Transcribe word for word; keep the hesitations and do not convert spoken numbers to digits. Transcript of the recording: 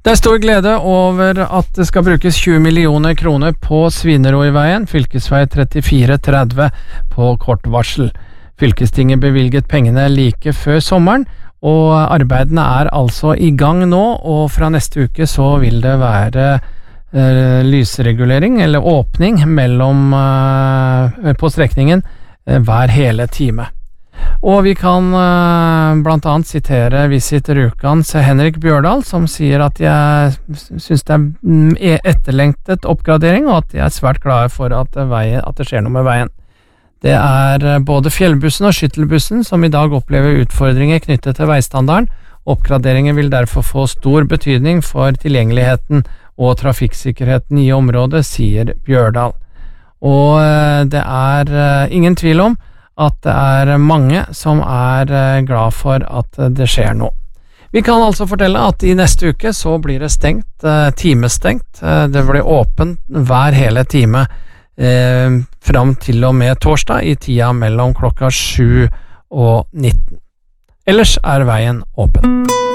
Det er stor glede over at det skal brukes tjue millioner kroner på Svineroiveien, fylkesvei trettifire tretti på kort varsel. Fylkestinget bevilget pengene like før sommeren, og arbeidene er altså i gang nå, og fra neste uke så vil det være eh, lysregulering, eller åpning, mellom, eh, på strekningen eh, hver hele time. Og vi kan uh, blant annet sitere Visit Rjukans Henrik Bjørdal, som sier at jeg synes det er etterlengtet oppgradering, og at jeg er svært glad for at, veien, at det skjer noe med veien. Det er både fjellbussen og skyttelbussen som i dag opplever utfordringer knyttet til veistandarden. Oppgraderingen vil derfor få stor betydning for tilgjengeligheten og trafikksikkerheten i området, sier Bjørdal. Og uh, det er uh, ingen tvil om at det er mange som er glad for at det skjer noe. Vi kan altså fortelle at i neste uke så blir det stengt, timestengt. Det blir åpent hver hele time eh, fram til og med torsdag i tida mellom klokka sju og nitten. Ellers er veien åpen.